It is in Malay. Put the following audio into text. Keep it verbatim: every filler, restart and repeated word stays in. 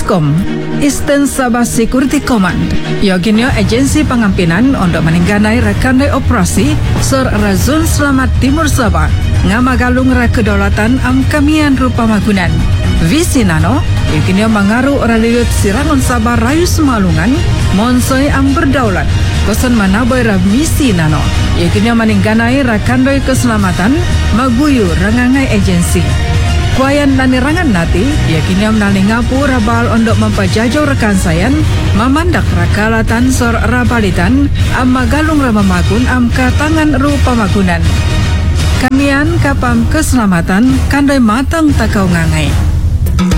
ISCOM, Eastern Sabah Security Command, yoginyo agensi pengampinan untuk meningganai rakandai operasi Sur Razun Selamat Timur Sabah, ngamagalung ra kedaulatan am kamian rupa magunan. Visi nano, yoginyo mengaruh raliut sirangon Sabah rayu semalungan, monsoi am berdaulat, kosan manaboy ra misi nano, yoginyo meningganai rakandai keselamatan, maguyu rangangai agensi. Kuayan nanirangan nati, yakinya menali ngapu rabal untuk mempajajau rekan sayan, memandak rakalatan sor rabalitan, amma galung ramamakun am katangan rupa magunan. Kamian kapam keselamatan, kandai matang takau ngangai.